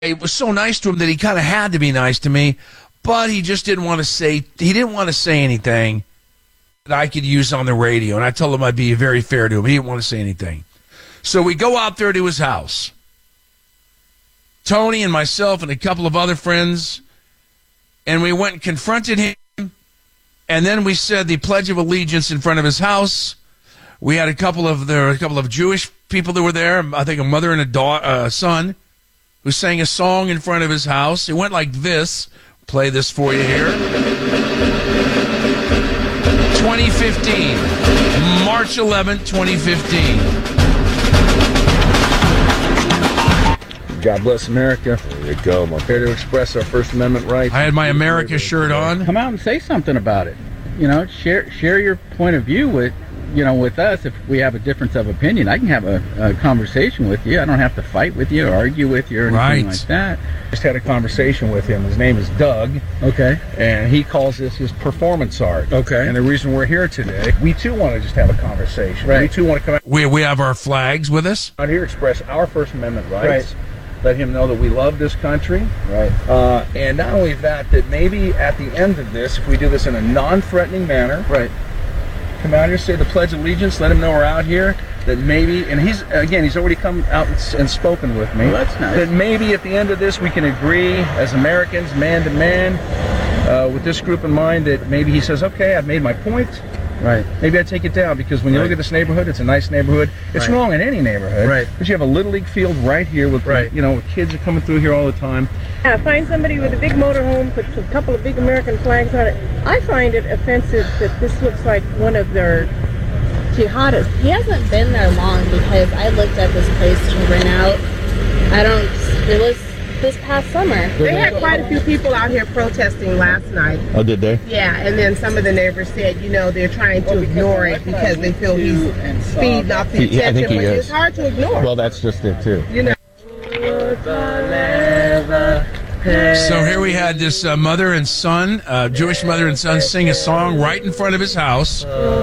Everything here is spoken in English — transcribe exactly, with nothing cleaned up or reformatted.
It was so nice to him that he kind of had to be nice to me, but he just didn't want to say he didn't want to say anything that I could use on the radio. And I told him I'd be very fair to him. He didn't want to say anything. So we go out there to his house. Tony and myself and a couple of other friends, and we went and confronted him, and then we said the Pledge of Allegiance in front of his house. We had a couple of there were a couple of Jewish people that were there. I think a mother and a daughter, uh, son, who sang a song in front of his house. It went like this. Play this for you here. twenty fifteen, March eleventh, twenty fifteen. God bless America. There you go, my Here to express our First Amendment rights. I had my America shirt on. Come out and say something about it. You know, share share your point of view with, you know, with us. If we have a difference of opinion, I can have a, a conversation with you. I don't have to fight with you or argue with you or anything Right. like that. Just had a conversation with him. His name is Doug. Okay. And he calls this his performance art. Okay. And the reason we're here today, we too want to just have a conversation. Right. We too want to come out We we have our flags with us. here, express our First Amendment rights. Right. Let him know that we love this country. Right. Uh, and not only that, that maybe at the end of this, if we do this in a non-threatening manner, Right. come out here, say the Pledge of Allegiance, let him know we're out here, that maybe, and he's, again, he's already come out and, s- and spoken with me, Well, that's nice. that maybe at the end of this we can agree as Americans, man to man, uh, with this group in mind, that maybe he says, okay, I've made my point, Right. maybe I take it down, because when you Right. look at this neighborhood, it's a nice neighborhood. It's Right. wrong in any neighborhood, Right. but you have a Little League field right here with, Right. you know, kids are coming through here all the time. Yeah, find somebody with a big motorhome, put a couple of big American flags on it. I find it offensive that this looks like one of their jihadists. He hasn't been there long because I looked at this place to rent out. I don't, it was this past summer. They had quite a few people out here protesting last night. Oh, did they? Yeah, and then some of the neighbors said, you know, they're trying to ignore it because they feel he's feeding off the He- I attention, think he but is. it's hard to ignore. Well, that's just it, too. You know. So here we had this uh, mother and son, uh, Jewish mother and son, sing a song right in front of his house.